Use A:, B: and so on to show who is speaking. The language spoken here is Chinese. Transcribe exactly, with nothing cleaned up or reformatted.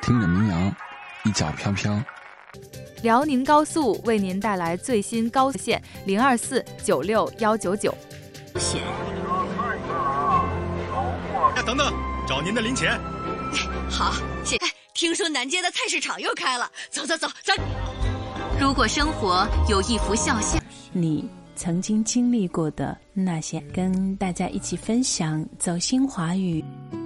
A: 听着民谣，一脚飘飘。
B: 辽宁高速为您带来最新高速线零二四九六幺九九。
C: 险。
D: 哎，等等，找您的零钱。
C: 好，谢。听说南街的菜市场又开了，走走走走。如果生活有一幅肖像，
E: 你曾经经历过的那些，跟大家一起分享走心华语。